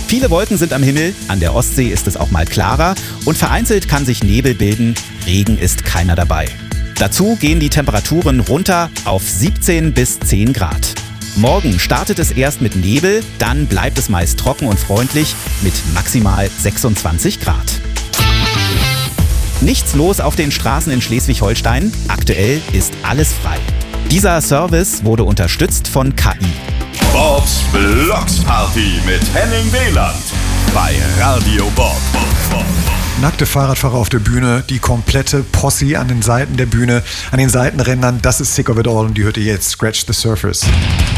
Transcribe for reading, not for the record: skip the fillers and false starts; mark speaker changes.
Speaker 1: Viele Wolken sind am Himmel, an der Ostsee ist es auch mal klarer und vereinzelt kann sich Nebel bilden, Regen ist keiner dabei. Dazu gehen die Temperaturen runter auf 17 bis 10 Grad. Morgen startet es erst mit Nebel, dann bleibt es meist trocken und freundlich mit maximal 26 Grad. Nichts los auf den Straßen in Schleswig-Holstein. Aktuell ist alles frei. Dieser Service wurde unterstützt von KI.
Speaker 2: Bobs Blocksparty mit Henning Wieland bei Radio Bob.
Speaker 3: Nackte Fahrradfahrer auf der Bühne, die komplette Posse an den Seiten der Bühne, an den Seitenrändern, das ist Sick of It All und die hört ihr jetzt, Scratch the Surface.